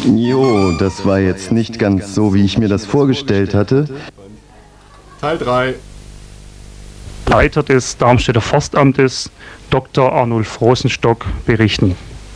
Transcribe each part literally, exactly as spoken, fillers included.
Jo, das war jetzt nicht ganz so, wie ich mir das vorgestellt hatte. Teil drei. Leiter des Darmstädter Forstamtes, Doktor Arnulf Rosenstock, berichten.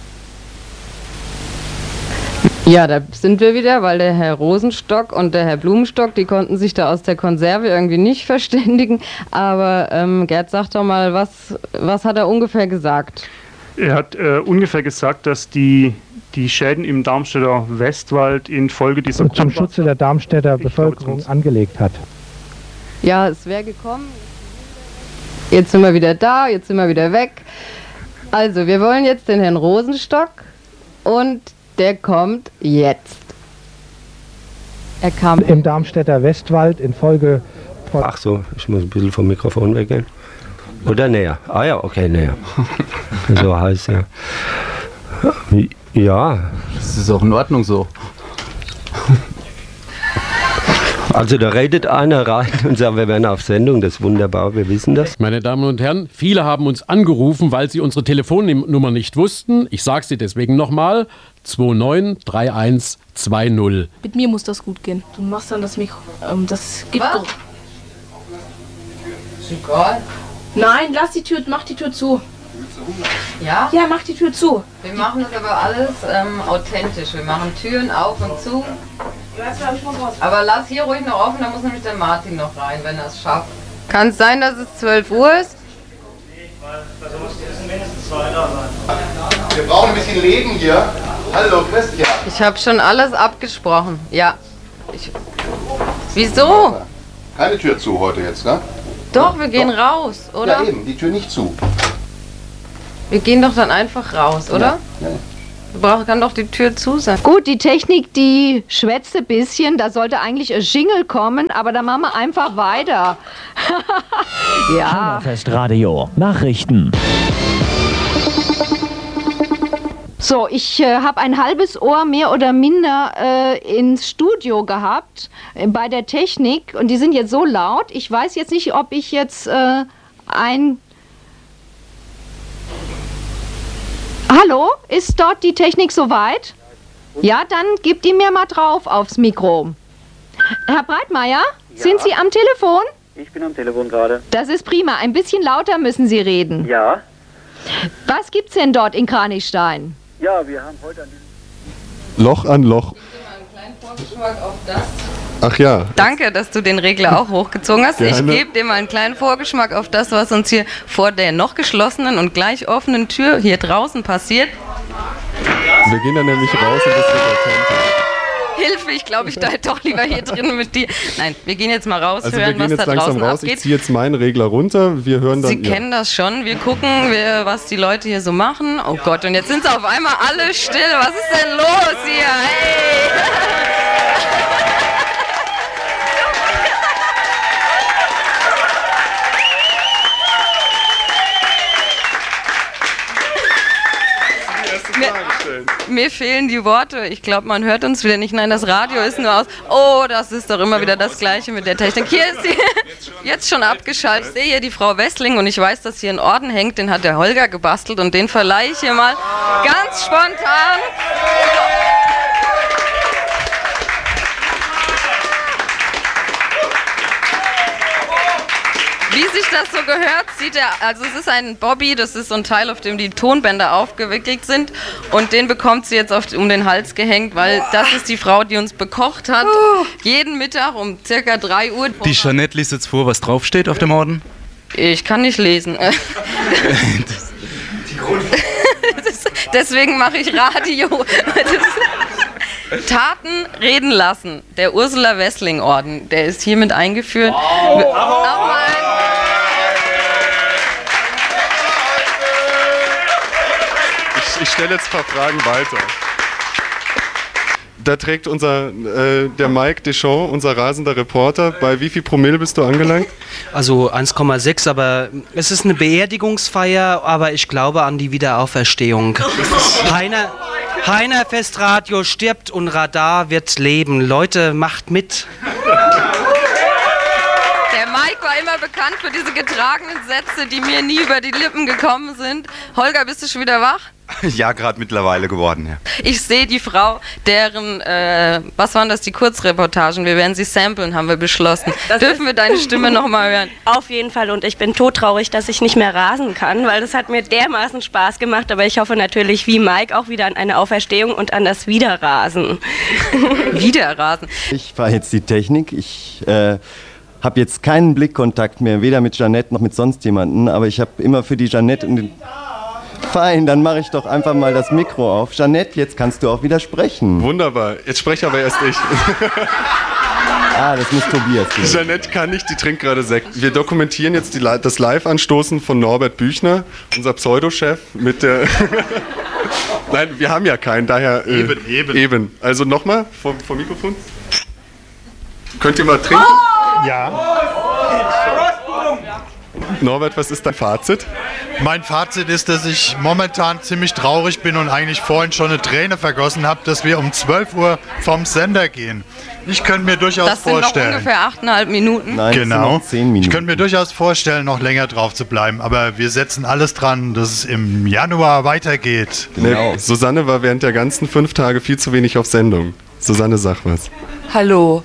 Ja, da sind wir wieder, weil der Herr Rosenstock und der Herr Blumenstock, die konnten sich da aus der Konserve irgendwie nicht verständigen. Aber ähm, Gerd, sag doch mal, was, was hat er ungefähr gesagt? Er hat äh, ungefähr gesagt, dass die, die Schäden im Darmstädter Westwald infolge dieser... Und zum Schutze der Darmstädter Bevölkerung angelegt hat. Ja, es wäre gekommen. Jetzt sind wir wieder da, jetzt sind wir wieder weg. Also, wir wollen jetzt den Herrn Rosenstock und der kommt jetzt. Er kam im Darmstädter Westwald infolge von... Ach so, ich muss ein bisschen vom Mikrofon weggehen. Oder näher? Ah ja, okay, näher. So heißt ja. Ja. Das ist auch in Ordnung so. Also da redet einer rein und sagt, wir werden auf Sendung, das ist wunderbar, wir wissen das. Meine Damen und Herren, viele haben uns angerufen, weil sie unsere Telefonnummer nicht wussten. Ich sage sie deswegen nochmal, zwei neun drei eins zwei null. Mit mir muss das gut gehen. Du machst dann das Mikro, ähm, das geht doch. Ist egal. Nein, lass die Tür, mach die Tür zu. Ja? Ja, mach die Tür zu. Wir machen das aber alles ähm, authentisch. Wir machen Türen auf und zu. Aber lass hier ruhig noch offen, da muss nämlich der Martin noch rein, wenn er es schafft. Kann es sein, dass es zwölf Uhr ist? Also muss mindestens zwei da sein. Wir brauchen ein bisschen Leben hier. Hallo, Christian. Ich habe schon alles abgesprochen. Ja. Ich, wieso? Keine Tür zu heute jetzt, ne? Doch, wir gehen doch raus, oder? Ja eben, die Tür nicht zu. Wir gehen doch dann einfach raus, oder? Ja. Ja. Braucht, kann doch die Tür zu sein. Gut, die Technik, die schwätzt ein bisschen. Da sollte eigentlich ein Jingle kommen, aber da machen wir einfach weiter. Ja. Hammerfest Radio. Nachrichten. So, ich äh, habe ein halbes Ohr mehr oder minder äh, ins Studio gehabt äh, bei der Technik und die sind jetzt so laut. Ich weiß jetzt nicht, ob ich jetzt äh, ein... Hallo, ist dort die Technik soweit? Ja, dann gibt die mir mal drauf aufs Mikro. Herr Breitmeier, ja. Sind Sie am Telefon? Ich bin am Telefon gerade. Das ist prima. Ein bisschen lauter müssen Sie reden. Ja. Was gibt's denn dort in Kranichstein? Ja, wir haben heute an diesem... Loch an Loch. Ich gebe dir mal einen kleinen Vorgeschmack auf das. Ach ja. Danke, dass du den Regler auch hochgezogen hast. Gerne. Ich gebe dir mal einen kleinen Vorgeschmack auf das, was uns hier vor der noch geschlossenen und gleich offenen Tür hier draußen passiert. Wir gehen dann nämlich raus und das wird authentisch. Hilfe, ich glaube, ich bleibe doch lieber hier drin mit dir. Nein, wir gehen jetzt mal raus, also hören, wir gehen was jetzt da langsam draußen raus. abgeht. Ich ziehe jetzt meinen Regler runter. Wir hören dann. Sie ja. kennen das schon. Wir gucken, wir, was die Leute hier so machen. Oh Gott, und jetzt sind sie auf einmal alle still. Was ist denn los hier? Hey! Mir, mir fehlen die Worte. Ich glaube, man hört uns wieder nicht. Nein, das Radio ist nur aus. Oh, das ist doch immer wieder das Gleiche mit der Technik. Hier ist sie jetzt schon abgeschaltet. Ich sehe hier die Frau Wessling und ich weiß, dass hier ein Orden hängt. Den hat der Holger gebastelt und den verleihe ich hier mal ganz spontan. Wie sich das so gehört, sieht er, also es ist ein Bobby, das ist so ein Teil, auf dem die Tonbänder aufgewickelt sind und den bekommt sie jetzt auf, um den Hals gehängt, weil das ist die Frau, die uns bekocht hat, jeden Mittag um circa drei Uhr. Die Jeanette liest jetzt vor, was draufsteht auf dem Orden. Ich kann nicht lesen. das, deswegen mache ich Radio. Das, Taten reden lassen. Der Ursula Wessling Orden, der ist hiermit eingeführt. Wow. Nochmal. Ich, ich stelle jetzt ein paar Fragen weiter. Da trägt unser, äh, der Mike Deschamps, unser rasender Reporter. Bei wie viel Promille bist du angelangt? Also eins Komma sechs, aber es ist eine Beerdigungsfeier, aber ich glaube an die Wiederauferstehung. Heiner, Heiner Festradio stirbt und Radar wird leben. Leute, macht mit. Der Mike war immer bekannt für diese getragenen Sätze, die mir nie über die Lippen gekommen sind. Holger, bist du schon wieder wach? Ja, gerade mittlerweile geworden, ja. Ich sehe die Frau, deren, äh, was waren das, die Kurzreportagen, wir werden sie samplen, haben wir beschlossen. Das Dürfen wir deine Stimme nochmal hören? Auf jeden Fall, und ich bin todtraurig, dass ich nicht mehr rasen kann, weil das hat mir dermaßen Spaß gemacht, aber ich hoffe natürlich wie Mike auch wieder an eine Auferstehung und an das Wiederrasen. Wiederrasen? Ich fahre jetzt die Technik, ich äh, habe jetzt keinen Blickkontakt mehr, weder mit Jeanette noch mit sonst jemanden, aber ich habe immer für die Jeanette und den... Fein, dann mache ich doch einfach mal das Mikro auf. Jeanette, jetzt kannst du auch wieder sprechen. Wunderbar, jetzt spreche aber erst ich. Ah, das muss Tobias tun. Jeanette kann nicht, die trinkt gerade Sekt. Wir dokumentieren jetzt die, das Live-Anstoßen von Norbert Büchner, unser Pseudochef, mit der... Nein, wir haben ja keinen, daher... Äh, eben, eben. Eben. Also nochmal vom, vom Mikrofon. Könnt ihr mal trinken? Ja. Norbert, was ist dein Fazit? Mein Fazit ist, dass ich momentan ziemlich traurig bin und eigentlich vorhin schon eine Träne vergossen habe, dass wir um zwölf Uhr vom Sender gehen. Ich könnte mir durchaus das sind vorstellen... noch ungefähr achteinhalb Minuten. Nein, genau. das sind noch zehn Minuten. Ich könnte mir durchaus vorstellen, noch länger drauf zu bleiben, aber wir setzen alles dran, dass es im Januar weitergeht. Genau. Nee, Susanne war während der ganzen fünf Tage viel zu wenig auf Sendung. Susanne, sag was. Hallo.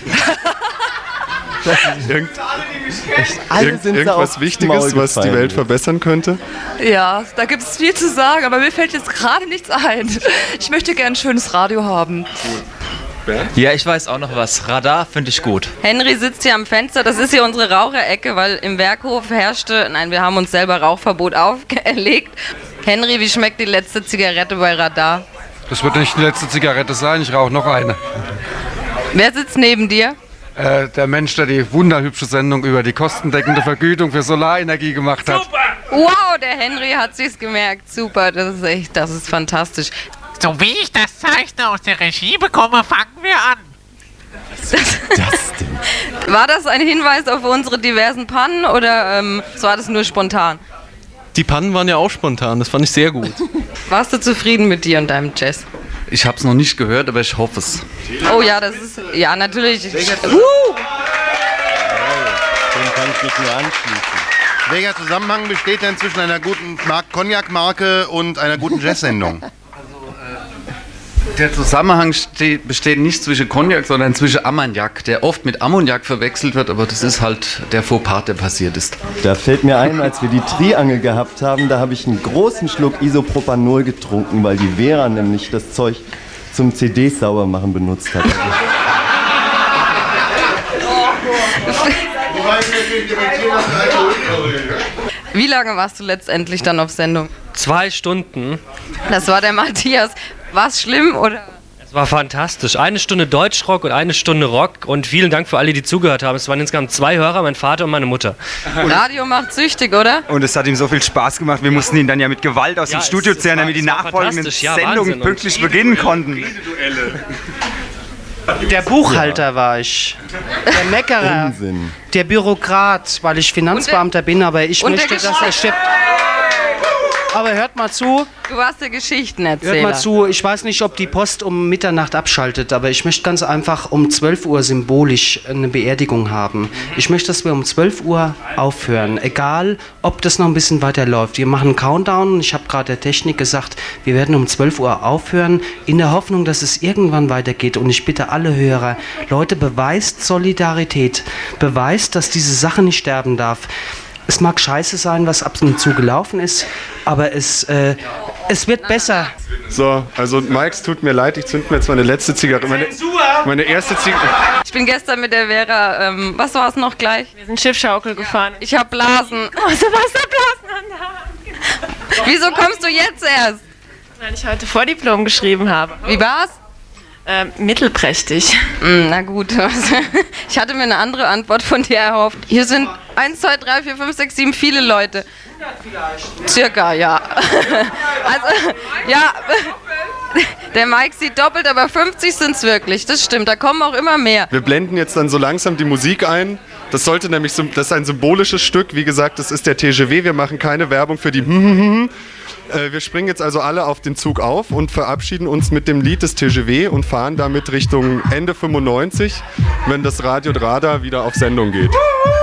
Irgend, Alle irgend, sind irgendwas Wichtiges, was die Welt verbessern könnte? Ja, da gibt es viel zu sagen, aber mir fällt jetzt gerade nichts ein. Ich möchte gerne ein schönes Radio haben. Ja, ich weiß auch noch was. Radar finde ich gut. Henry sitzt hier am Fenster, das ist hier unsere Raucherecke, weil im Werkhof herrschte, nein, wir haben uns selber Rauchverbot auferlegt. Henry, wie schmeckt die letzte Zigarette bei Radar? Das wird nicht die letzte Zigarette sein, ich rauche noch eine. Wer sitzt neben dir? Äh, der Mensch, der die wunderhübsche Sendung über die kostendeckende Vergütung für Solarenergie gemacht hat. Super! Wow, der Henry hat sich's gemerkt. Super, das ist echt, das ist fantastisch. So wie ich das Zeichen aus der Regie bekomme, fangen wir an. Was ist das denn? War das ein Hinweis auf unsere diversen Pannen oder ähm, war das nur spontan? Die Pannen waren ja auch spontan, das fand ich sehr gut. Warst du zufrieden mit dir und deinem Jazz? Ich habe es noch nicht gehört, aber ich hoffe es. Oh ja, das ist, ja natürlich. Uh! Dem kann ich mich nur anschließen. Welcher Zusammenhang besteht denn zwischen einer guten Cognac-Marke und einer guten Jazz-Sendung? Der Zusammenhang steht, besteht nicht zwischen Cognac, sondern zwischen Ammoniak, der oft mit Ammoniak verwechselt wird, aber das ist halt der Fauxpas, der passiert ist. Da fällt mir ein, als wir die Triangel gehabt haben, da habe ich einen großen Schluck Isopropanol getrunken, weil die Vera nämlich das Zeug zum C D saubermachen benutzt hat. Wie lange warst du letztendlich dann auf Sendung? Zwei Stunden. Das war der Matthias. War es schlimm oder? Es war fantastisch. Eine Stunde Deutschrock und eine Stunde Rock und vielen Dank für alle, die zugehört haben. Es waren insgesamt zwei Hörer, mein Vater und meine Mutter. Radio macht süchtig, oder? Und es hat ihm so viel Spaß gemacht, wir mussten ihn dann ja mit Gewalt aus ja, dem Studio zerren, damit die nachfolgenden ja, Sendungen pünktlich beginnen konnten. Der Buchhalter war ich, der Meckerer, Unsinn. der Bürokrat, weil ich Finanzbeamter bin, aber ich möchte, dass er stirbt. Aber hört mal zu. Du warst der Geschichtenerzähler. Hört mal zu, ich weiß nicht, ob die Post um Mitternacht abschaltet, aber ich möchte ganz einfach um zwölf Uhr symbolisch eine Beerdigung haben. Ich möchte, dass wir um zwölf Uhr aufhören, egal ob das noch ein bisschen weiterläuft. Wir machen einen Countdown, ich habe gerade der Technik gesagt, wir werden um zwölf Uhr aufhören, in der Hoffnung, dass es irgendwann weitergeht. Und ich bitte alle Hörer, Leute, beweist Solidarität, beweist, dass diese Sache nicht sterben darf. Es mag scheiße sein, was ab und zu gelaufen ist, aber es, äh, es wird besser. So, also Mike, es tut mir leid, ich zünd mir jetzt meine letzte Zigarette. Meine, meine erste Zigarette. Ich bin gestern mit der Vera, ähm, was war es noch gleich? Wir sind Schiffschaukel gefahren. Ich hab Blasen. Oh, so Wasserblasen an der Hand. Wieso kommst du jetzt erst? Weil ich heute Vordiplom geschrieben habe. Wie war's? Ähm, mittelprächtig. Mm, na gut. Ich hatte mir eine andere Antwort von dir erhofft. Hier sind eins, zwei, drei, vier, fünf, sechs, sieben viele Leute. Circa, ja. Also, ja. Der Mike sieht doppelt, aber fünfzig sind es wirklich. Das stimmt, da kommen auch immer mehr. Wir blenden jetzt dann so langsam die Musik ein. Das sollte nämlich, das ist ein symbolisches Stück. Wie gesagt, das ist der T G W. Wir machen keine Werbung für die. Wir springen jetzt also alle auf den Zug auf und verabschieden uns mit dem Lied des T G W und fahren damit Richtung Ende fünfundneunzig, wenn das Radio Drada wieder auf Sendung geht.